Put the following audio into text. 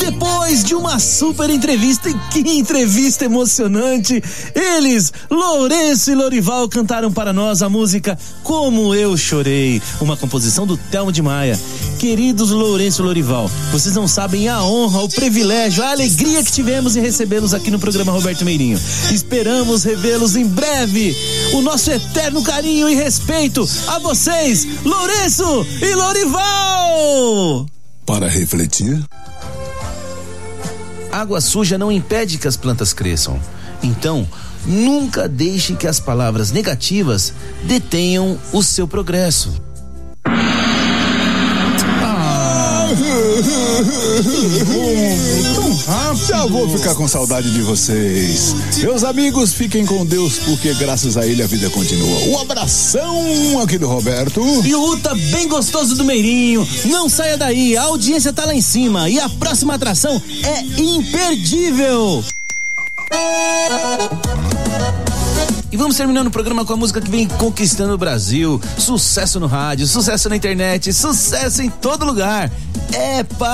Depois de uma super entrevista, e que entrevista emocionante, eles, Lourenço e Lorival, cantaram para nós a música Como Eu Chorei, uma composição do Thelmo de Maia. Queridos Lourenço e Lorival, vocês não sabem a honra, o privilégio, a alegria que tivemos em recebê-los aqui no programa Roberto Meirinho. Esperamos revê-los em breve. O nosso eterno carinho e respeito a vocês, Lourenço e Lorival! Para refletir. Água suja não impede que as plantas cresçam. Então, nunca deixe que as palavras negativas detenham o seu progresso. Já vou ficar com saudade de vocês. Meus amigos, fiquem com Deus, porque graças a ele a vida continua. Um abração aqui do Roberto. E o Uta bem gostoso do Meirinho. Não saia daí, a audiência tá lá em cima e a próxima atração é imperdível. E vamos terminando o programa com a música que vem conquistando o Brasil. Sucesso no rádio, sucesso na internet, sucesso em todo lugar. É